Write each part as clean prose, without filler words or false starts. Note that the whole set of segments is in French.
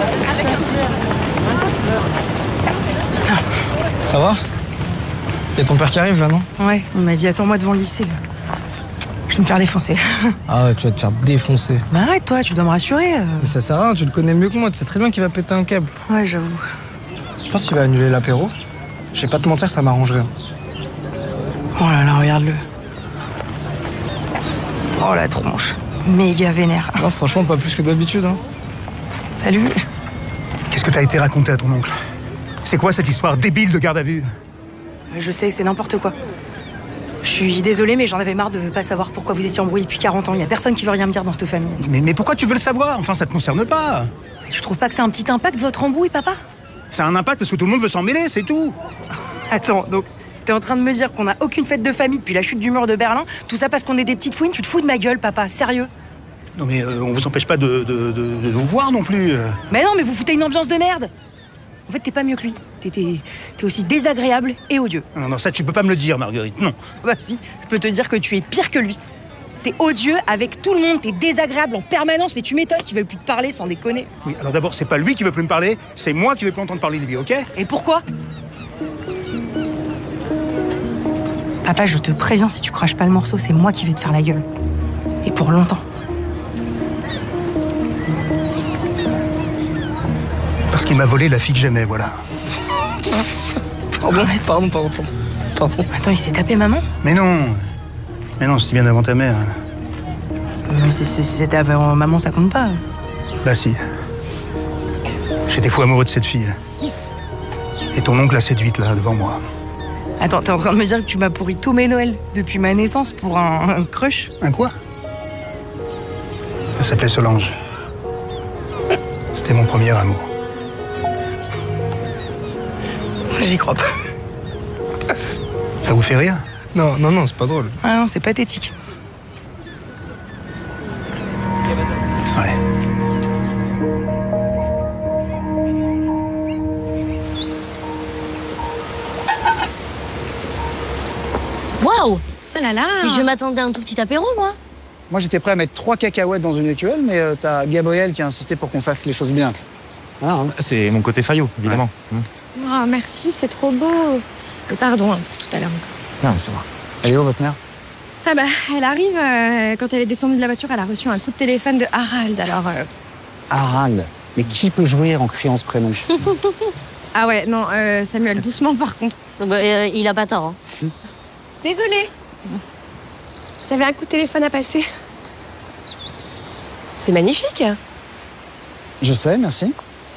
Ça va? Y'a ton père qui arrive là, non? Ouais, il m'a dit attends-moi devant le lycée. Je vais me faire défoncer. Ah ouais, tu vas te faire défoncer. Bah arrête toi, tu dois me rassurer. Mais ça sert à rien, tu le connais mieux que moi, tu sais très bien qu'il va péter un câble. Ouais, j'avoue. Je pense qu'il va annuler l'apéro. Je vais pas te mentir, ça m'arrangerait. Oh là là, regarde-le. Oh la tronche. Méga vénère. Non, franchement, pas plus que d'habitude. Hein. Salut. Qu'est-ce que t'as été raconté à ton oncle? C'est quoi cette histoire débile de garde à vue? Je sais, c'est n'importe quoi. Je suis désolée, mais j'en avais marre de pas savoir pourquoi vous étiez embrouillés depuis 40 ans. Il y a personne qui veut rien me dire dans cette famille. Mais pourquoi tu veux le savoir? Enfin, ça te concerne pas. Mais tu trouves pas que c'est un petit impact, votre embrouille, papa? Ça a un impact parce que tout le monde veut s'en mêler, c'est tout. Attends, donc, t'es en train de me dire qu'on a aucune fête de famille depuis la chute du mur de Berlin? Tout ça parce qu'on est des petites fouines? Tu te fous de ma gueule, papa? Sérieux? Non mais on vous empêche pas de vous voir non plus. Mais non, mais vous foutez une ambiance de merde. En fait, t'es pas mieux que lui. T'es aussi désagréable et odieux. Non, ça tu peux pas me le dire, Marguerite, non. Bah si, je peux te dire que tu es pire que lui. T'es odieux avec tout le monde, t'es désagréable en permanence, mais tu m'étonnes qu'il veuille plus te parler, sans déconner. Oui, alors d'abord, c'est pas lui qui veut plus me parler, c'est moi qui veux plus entendre parler de lui, ok? Et pourquoi? Papa, je te préviens, si tu craches pas le morceau, c'est moi qui vais te faire la gueule. Et pour longtemps. Parce qu'il m'a volé la fille que j'aimais, voilà. Pardon. Attends, il s'est tapé maman? Mais non, c'était bien avant ta mère. Mais c'était avant maman, ça compte pas. Bah si. J'étais fou amoureux de cette fille. Et ton oncle l'a séduite, là, devant moi. Attends, t'es en train de me dire que tu m'as pourri tous mes Noëls depuis ma naissance pour un crush? Un quoi? Elle s'appelait Solange. C'était mon premier amour. J'y crois pas. Ça vous fait rire? Non, c'est pas drôle. Ah non, c'est pathétique. Ouais. Waouh! Oh là là! Mais je m'attendais à un tout petit apéro, moi. Moi, j'étais prêt à mettre 3 cacahuètes dans une écuelle, mais t'as Gabriel qui a insisté pour qu'on fasse les choses bien. Voilà, hein. C'est mon côté faillot, évidemment. Ouais. Oh, merci, c'est trop beau. Et pardon pour tout à l'heure. Non, mais ça va. Elle est où, votre mère? Ah bah, elle arrive, quand elle est descendue de la voiture, elle a reçu un coup de téléphone de Harald, alors... Harald. Mais qui peut jouer en criant ce prénom? Ah ouais, non, Samuel, doucement par contre. Il a pas tort. Hein. Désolée. J'avais un coup de téléphone à passer. C'est magnifique. Je sais, merci.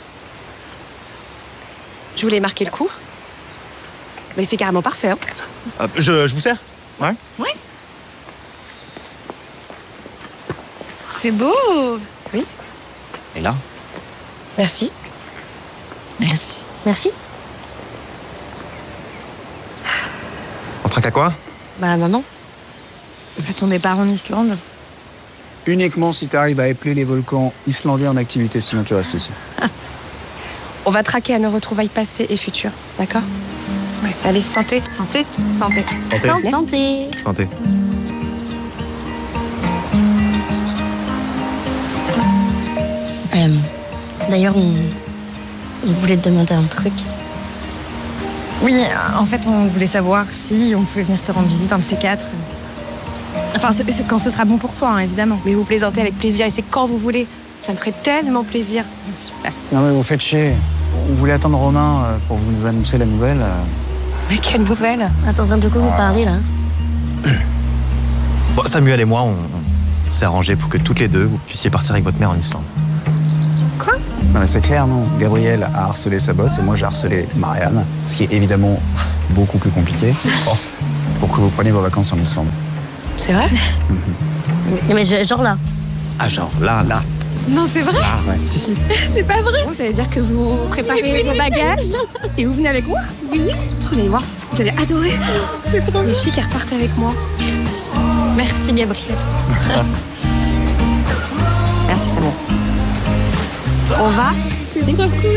Je voulais marquer le coup. Mais c'est carrément parfait. Hein. Je vous sers? Ouais. Ouais. C'est beau. Oui. Et là? Merci. Merci. Merci. On trinque à quoi? Bah, maman. Ton départ en Islande. Uniquement si t'arrives à épeler les volcans islandais en activité, sinon tu restes ici. On va traquer à nos retrouvailles passées et futures, d'accord? Ouais. Allez, santé, santé, santé. Santé. Santé. Santé. D'ailleurs, on voulait te demander un truc. Oui, en fait, on voulait savoir si on pouvait venir te rendre visite, un de ces quatre. Enfin, c'est quand ce sera bon pour toi, hein, évidemment. Mais vous plaisantez avec plaisir et c'est quand vous voulez. Ça me ferait tellement plaisir. Super. Non mais vous faites chier. On voulait attendre Romain pour vous annoncer la nouvelle. Mais quelle nouvelle! Attends, de quoi vous parlez, là? Bon, Samuel et moi, on s'est arrangé pour que toutes les deux, vous puissiez partir avec votre mère en Islande. Quoi? Non mais c'est clair, non? Gabriel a harcelé sa bosse et moi j'ai harcelé Marianne. Ce qui est évidemment beaucoup plus compliqué. Pour que vous preniez vos vacances en Islande. C'est vrai? Mais genre là. Ah, genre là. Non, c'est vrai? Ah, ouais. Si. C'est pas vrai? Ça veut dire que vous préparez vos bagages et vous venez avec moi? Oui. Vous allez voir, vous allez adorer. C'est trop bien. Les filles qui repartent avec moi. Merci. Merci, Gabriel. Merci, Samuel. On va? C'est trop cool.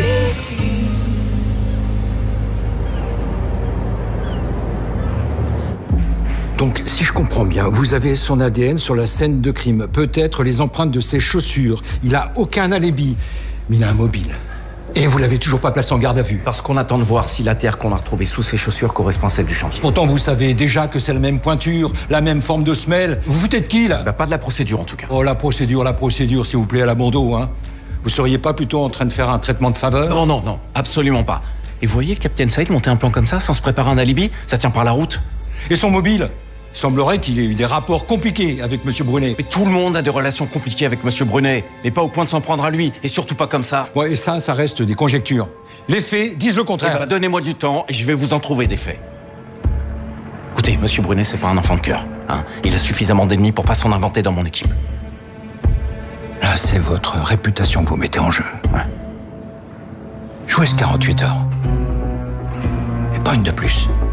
Donc, si je comprends bien, vous avez son ADN sur la scène de crime, peut-être les empreintes de ses chaussures. Il a aucun alibi. Mais il a un mobile. Et vous l'avez toujours pas placé en garde à vue. Parce qu'on attend de voir si la terre qu'on a retrouvée sous ses chaussures correspond à celle du chantier. Pourtant, vous savez déjà que c'est la même pointure, la même forme de semelle. Vous foutez de qui, là? Bah, pas de la procédure, en tout cas. Oh, la procédure, s'il vous plaît, à la Bordeaux, hein. Vous seriez pas plutôt en train de faire un traitement de faveur? Non, non, non, absolument pas. Et vous voyez le capitaine Saïd monter un plan comme ça, sans se préparer un alibi? Ça tient par la route. Et son mobile? Il semblerait qu'il ait eu des rapports compliqués avec M. Brunet. Mais tout le monde a des relations compliquées avec M. Brunet, mais pas au point de s'en prendre à lui, et surtout pas comme ça. Ouais, et ça reste des conjectures. Les faits disent le contraire. Eh ben, donnez-moi du temps, et je vais vous en trouver des faits. Écoutez, M. Brunet, c'est pas un enfant de cœur. Hein. Il a suffisamment d'ennemis pour pas s'en inventer dans mon équipe. Là, c'est votre réputation que vous mettez en jeu. Ouais. Jouez ce 48 heures. Et pas une de plus.